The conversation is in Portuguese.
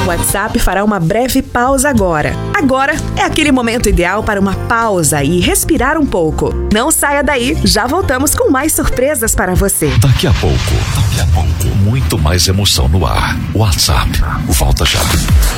O WhatsApp fará uma breve pausa agora. Agora é aquele momento ideal para uma pausa e respirar um pouco. Não saia daí, já voltamos com mais surpresas para você. Daqui a pouco, muito mais emoção no ar. WhatsApp, volta já.